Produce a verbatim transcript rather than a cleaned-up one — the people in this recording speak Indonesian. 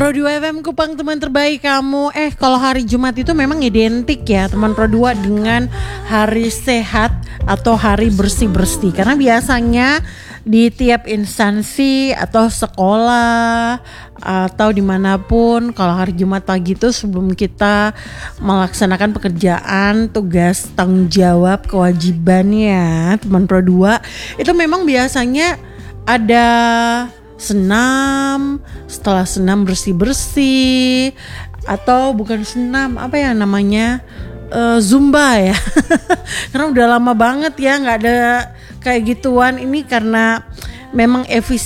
Pro dua F M Kupang, teman terbaik kamu. Eh kalau hari Jumat itu memang identik ya teman Pro dua dengan hari sehat atau hari bersih-bersih. Karena biasanya di tiap instansi atau sekolah atau dimanapun, kalau hari Jumat pagi itu sebelum kita melaksanakan pekerjaan, tugas, tanggung jawab, kewajibannya teman Pro dua, itu memang biasanya ada senam, setelah senam bersih-bersih, atau bukan senam, apa ya namanya, uh, zumba ya. Karena udah lama banget ya nggak ada kayak gituan. Ini karena memang efisien